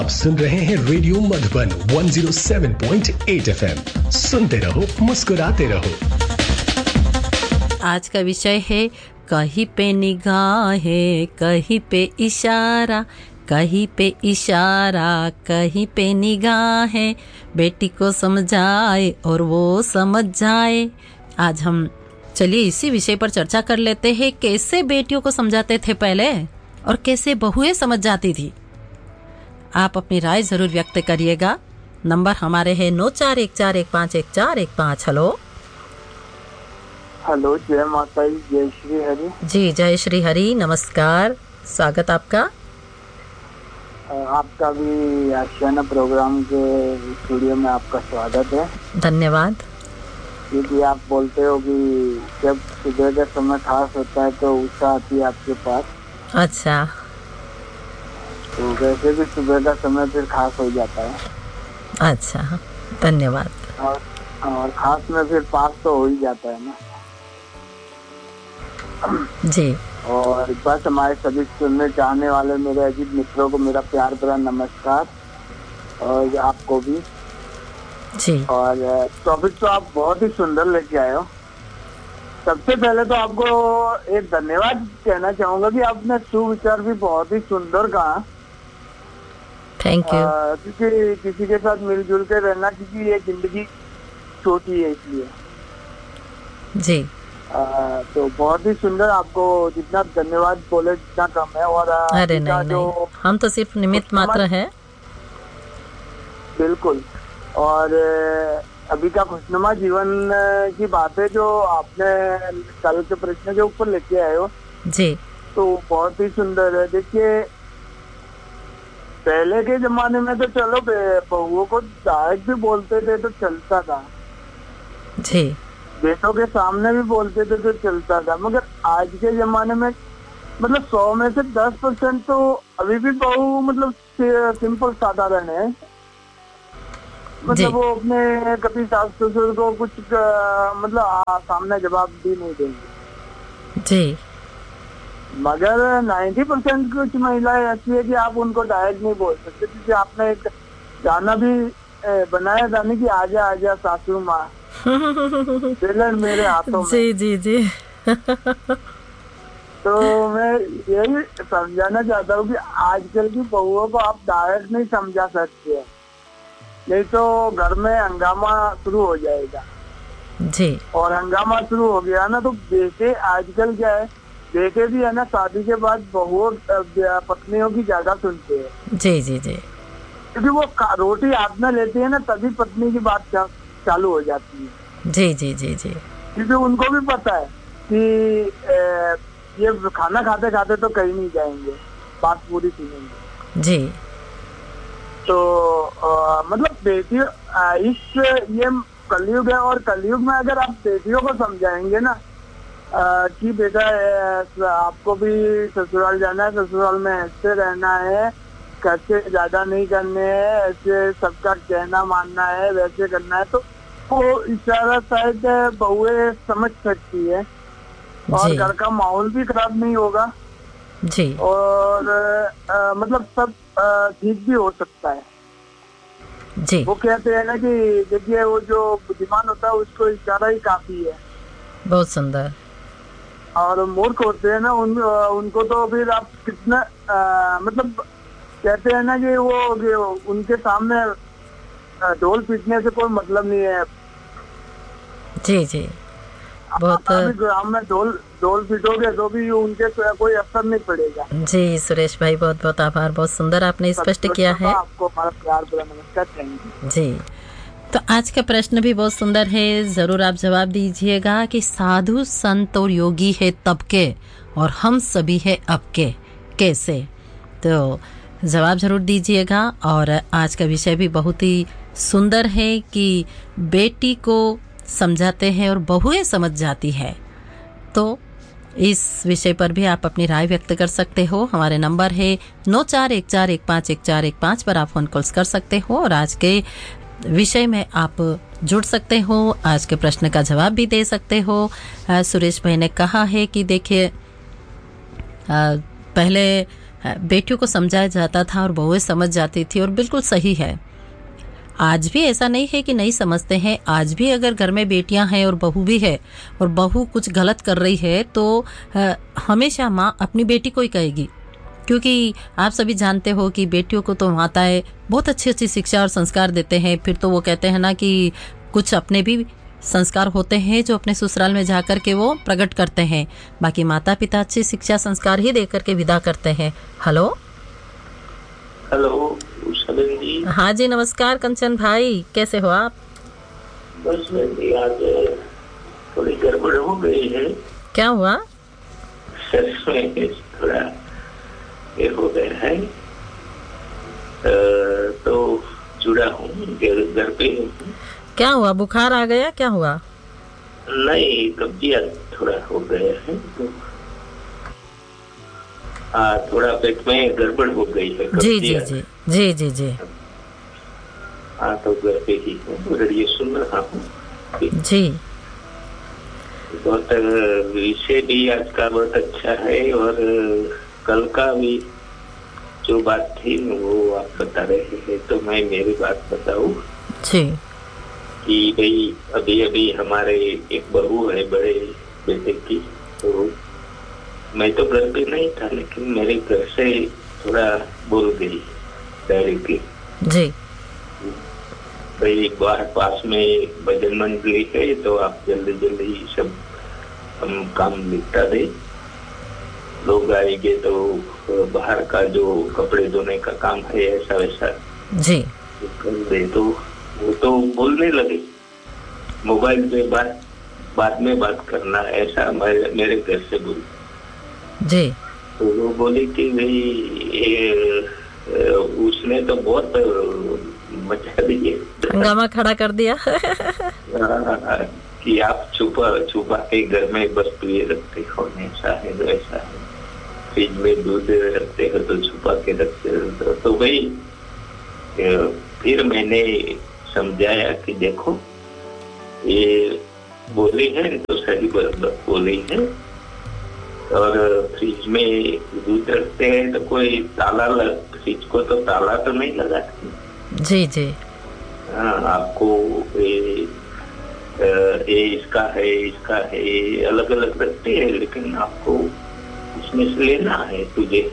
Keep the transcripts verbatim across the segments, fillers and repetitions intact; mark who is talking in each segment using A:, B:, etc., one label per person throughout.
A: आप सुन रहे हैं रेडियो मधुबन एक सौ सात पॉइंट आठ एफएम। सुनते रहो, मुस्कुराते रहो।
B: आज का विषय है कहीं पे निगाहें, कहीं पे इशारा, कहीं पे इशारा, कहीं पे निगाहें, बेटी को समझाए और वो समझ जाए। आज हम चलिए इसी विषय पर चर्चा कर लेते हैं। कैसे बेटियों को समझाते थे पहले और कैसे बहुएं समझ जाती थी। आप अपनी राय जरूर व्यक्त करिएगा। नंबर हमारे है नौ चार एक चार एक पाँच एक चार एक पाँच। हेलो
C: हेलो, जय माता दी, जय श्री हरि।
B: जी जय श्री हरि, नमस्कार, स्वागत आपका।
C: आपका भी आशियाना प्रोग्राम के स्टूडियो में आपका स्वागत है।
B: धन्यवाद।
C: क्योंकि आप बोलते हो कि जब सुबह का समय खास होता है तो उत्साह आती है आपके पास।
B: अच्छा,
C: तो वैसे भी सुबह का समय फिर खास हो जाता है।
B: अच्छा, धन्यवाद।
C: और, और खास में फिर पास तो हो ही जाता है ना
B: जी।
C: और बस हमारे सभी सुनने चाहने वाले मेरे अजीत मित्रों को मेरा प्यार भरा नमस्कार, और आपको भी
B: जी।
C: और टॉपिक तो आप बहुत ही सुंदर लेके आए हो। सबसे पहले तो आपको एक धन्यवाद कहना चाहूंगा कि आपने सुविचार भी बहुत ही सुंदर कहा।
B: Thank you.
C: क्योंकि किसी के साथ मिलजुल के रहना, क्योंकि ये जिंदगी छोटी है इसलिए।
B: जी।
C: आ, तो बहुत ही सुंदर। आपको जितना धन्यवाद बोले जितना कम है। और
B: अरे नहीं नहीं, हम तो सिर्फ निमित्त मात्र है।
C: बिल्कुल। और अभी का खुशनुमा जीवन की बातें जो आपने कल के प्रश्न के ऊपर लेके आए हो
B: जी,
C: तो बहुत ही सुंदर है। देखिए, पहले के जमाने में तो चलो बहुओं को डायरेक्ट भी बोलते थे तो चलता था
B: जी,
C: बेटों के सामने भी बोलते थे तो चलता था। मगर आज के जमाने में मतलब सौ में से दस परसेंट तो अभी भी बहू मतलब सिंपल साधारण है। मतलब वो अपने कभी सास ससुर को कुछ मतलब आ, सामने जवाब भी नहीं देंगे जी। मगर नब्बे परसेंट कुछ महिलाएं ऐसी है कि आप उनको डायरेक्ट नहीं बोल सकते। क्योंकि आपने एक गाना भी बनाया था नहीं कि आजा आजा सासू माँ, बेलन मेरे हाथों में।
B: जी जी जी।
C: तो मैं यही समझाना चाहता हूँ कि आजकल की बहुओं को आप डायरेक्ट नहीं समझा सकते हैं, नहीं तो घर में हंगामा शुरू हो जाएगा
B: जी।
C: और हंगामा शुरू हो गया ना तो बेटे आजकल क्या है, बेटे भी है ना शादी के बाद बहुओं पत्नियों की ज्यादा सुनते हैं।
B: जी जी जी।
C: क्योंकि वो रोटी हाथ में लेती है ना तभी पत्नी की बात चा, चालू हो जाती है।
B: जी जी जी जी।
C: क्योंकि उनको भी पता है कि ए, ये खाना खाते खाते तो कहीं नहीं जाएंगे, बात पूरी सुनेंगे जी। तो आ, मतलब बेटियों इस ये कलयुग है और कलयुग में अगर आप बेटियों को समझाएंगे ना आ, कि बेटा आपको भी ससुराल जाना है, ससुराल में ऐसे रहना है, खर्चे ज्यादा नहीं करने हैं, ऐसे सबका कहना मानना है, वैसे करना है, तो वो इशारा शायद बहुएं समझ सकती है और घर का माहौल भी खराब नहीं होगा
B: जी।
C: और आ, मतलब सब ठीक भी हो सकता है जी। वो कहते हैं ना कि देखिए वो जो बुद्धिमान होता है उसको इशारा ही काफी है।
B: बहुत सुंदर।
C: और मूर्ख होते हैं ना उन उनको तो फिर आप कितना आ, मतलब कहते हैं ना कि वो उनके सामने ढोल पीटने से कोई मतलब नहीं है
B: जी जी। बहुत
C: ग्राम में ढोल ढोल पीटोगे तो भी उनके कोई असर नहीं पड़ेगा जी।
B: सुरेश भाई बहुत बहुत आभार, बहुत सुंदर आपने स्पष्ट किया है।
C: आपको हमारा प्यार भरा नमस्कार। थैंक यू
B: जी। तो आज का प्रश्न भी बहुत सुंदर है, जरूर आप जवाब दीजिएगा कि साधु संत और योगी है तब के और हम सभी है अब के, कैसे? तो जवाब जरूर दीजिएगा। और आज का विषय भी बहुत ही सुंदर है कि बेटी को समझाते हैं और बहुएं समझ जाती है। तो इस विषय पर भी आप अपनी राय व्यक्त कर सकते हो। हमारे नंबर है नौ चार एक चार एक पाँच एक चार एक पाँच पर आप फोन कॉल्स कर सकते हो और आज के विषय में आप जुड़ सकते हो, आज के प्रश्न का जवाब भी दे सकते हो। सुरेश भाई ने कहा है कि देखिए पहले बेटियों को समझाया जाता था और बहुएं समझ जाती थी, और बिल्कुल सही है। आज भी ऐसा नहीं है कि नहीं समझते हैं। आज भी अगर घर में बेटियां हैं और बहू भी है और बहू कुछ गलत कर रही है तो हमेशा माँ अपनी बेटी को ही कहेगी, क्योंकि आप सभी जानते हो कि बेटियों को तो माताएं बहुत अच्छी अच्छी शिक्षा और संस्कार देते हैं। फिर तो वो कहते हैं ना कि कुछ अपने भी संस्कार होते हैं जो अपने ससुराल में जाकर के वो प्रकट करते हैं। बाकी माता पिता अच्छी शिक्षा संस्कार ही दे करके विदा करते हैं। हेलो
D: हेलो जी।
B: हाँ जी, नमस्कार कंचन भाई, कैसे हो आप?
D: बस मेरी आज थोड़ी गड़बड़ हो गई है।
B: क्या हुआ?
D: सर में थोड़ा ये हो गया है, तो जुड़ा हूँ, घर पे हूँ।
B: क्या हुआ? बुखार आ गया? क्या हुआ?
D: नहीं, कब्जियत थोड़ा हो गया है, तो हाँ थोड़ा पेट में गड़बड़ हो गई है।
B: जी जी जी जी जी जी
D: हाँ, तो घर पे ही हूँ, रेडियो सुन रहा हूँ
B: जी।
D: बहुत विषय भी आज का बहुत अच्छा है, और कल का भी जो बात थी वो आप बता रहे हैं, तो मैं मेरी बात बताऊँ
B: जी
D: कि भाई अभी अभी हमारे एक बहू है बड़े बेटे की, तो मैं तो घर पे नहीं था, लेकिन मेरे घर से थोड़ा बोल गई डायरेक्टली
B: जी,
D: भाई बाहर पास में भजन मंडली है, तो आप जल्दी जल्दी सब हम काम निपटा दे, लोग आएंगे तो बाहर का जो कपड़े धोने का काम है ऐसा वैसा
B: जी
D: कर दे। तो वो तो बोलने लगे मोबाइल पे बात बाद में बात करना, ऐसा मेरे घर से बोल
B: जी।
D: तो वो बोली कि भाई उसने तो बहुत मचा दिए,
B: हंगामा खड़ा कर दिया
D: कि आप छुपा छुपा के घर में वस्तु ये रखते हो, ऐसा है वैसा है, फ्रिज में दूध रखते हो तो छुपा के रखते हो। तो भाई फिर मैंने समझाया कि देखो ये बोली है तो सही बोली है, और फ्रिज में दूध रखते हैं तो कोई ताला लग, फ्रिज को तो ताला तो नहीं लगा
B: जी जी।
D: हाँ, आपको ये, ये इसका है इसका है अलग अलग रखते हैं, लेकिन आपको उसमें से लेना है तुझे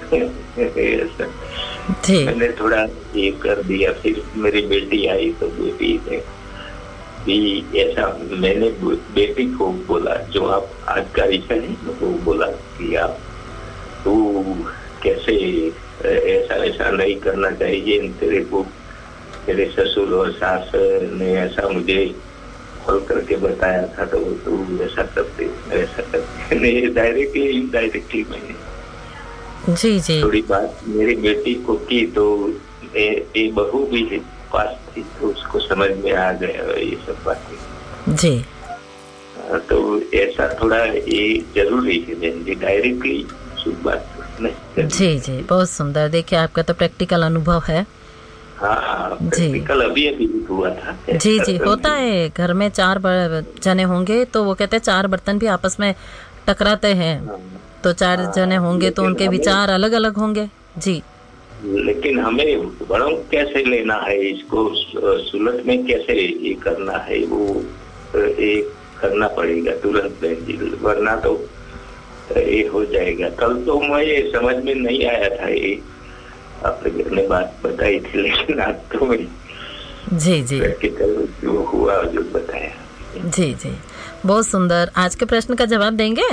B: जी।
D: मैंने थोड़ा ये कर दिया। फिर मेरी बेटी आई तो बेटी ने भी ऐसा, मैंने बेटी को बोला जो आप आज का विषय है, वो बोला कि आप तू कैसे ऐसा ऐसा नहीं करना चाहिए, तेरे को तेरे ससुर और सास ने ऐसा मुझे खोल करके बताया था, तो तू ऐसा करते ऐसा करते नहीं, डायरेक्टली इनडायरेक्टली मैंने
B: जी जी
D: थोड़ी बात मेरी बेटी को की, तो ये बहू भी पास थी तो उसको समझ में आ गया ये सब बातें
B: जी।
D: तो ऐसा थोड़ा ये जरूरी है, डायरेक्टली शुभ बात नहीं।
B: जी जी, बहुत सुंदर। देखिए आपका तो प्रैक्टिकल अनुभव है।
D: हाँ, प्रैक्टिकल अभी अभी हुआ था।
B: जी जी, होता है घर में चार जने होंगे तो वो कहते हैं चार बर्तन भी आपस में टकराते हैं, तो चार जने होंगे तो उनके विचार अलग अलग होंगे जी।
D: लेकिन हमें बड़ों कैसे लेना है इसको, सुलट में कैसे ये करना है, वो ये करना पड़ेगा तुरंत, वरना तो ये हो जाएगा। कल तो मुझे समझ में नहीं आया था, ये आपने घर में बात बताई थी, लेकिन आज तो मैं
B: जी जी
D: जो हुआ जो बताया
B: जी जी, बहुत सुंदर। आज के प्रश्न का जवाब देंगे?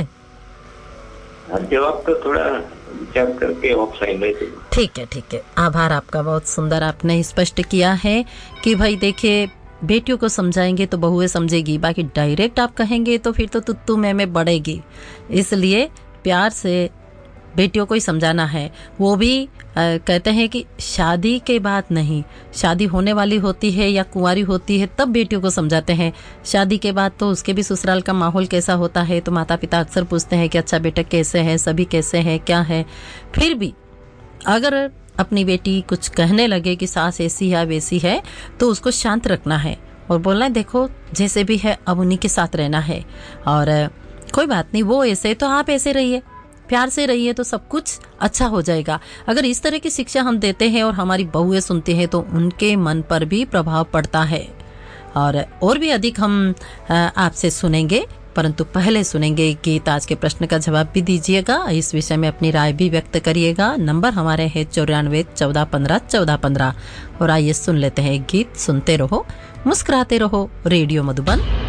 D: जवाब तो थोड़ा विचार करके ऑफलाइन में।
B: ठीक है ठीक है, आभार आपका, बहुत सुंदर आपने स्पष्ट किया है कि भाई देखिए बेटियों को समझाएंगे तो बहुएं समझेगी, बाकी डायरेक्ट आप कहेंगे तो फिर तो तुत्तू मैं में बढ़ेगी, इसलिए प्यार से बेटियों को ही समझाना है। वो भी आ, कहते हैं कि शादी के बाद नहीं, शादी होने वाली होती है या कुंवारी होती है तब बेटियों को समझाते हैं। शादी के बाद तो उसके भी ससुराल का माहौल कैसा होता है, तो माता पिता अक्सर पूछते हैं कि अच्छा बेटा कैसे हैं, सभी कैसे हैं, क्या है। फिर भी अगर अपनी बेटी कुछ कहने लगे कि सास ऐसी है वैसी है, तो उसको शांत रखना है और बोलना है देखो जैसे भी है अब उन्हीं के साथ रहना है, और कोई बात नहीं, वो ऐसे तो आप ऐसे रहिए, प्यार से रहिए तो सब कुछ अच्छा हो जाएगा। अगर इस तरह की शिक्षा हम देते हैं और हमारी बहुएं सुनती हैं तो उनके मन पर भी प्रभाव पड़ता है। और और भी अधिक हम आपसे सुनेंगे, परंतु पहले सुनेंगे गीत। आज के प्रश्न का जवाब भी दीजिएगा, इस विषय में अपनी राय भी व्यक्त करिएगा। नंबर हमारे है चौरानवे चौदह पंद्रह चौदह पंद्रह। और आइए सुन लेते हैं गीत। सुनते रहो, मुस्कुराते रहो। रेडियो मधुबन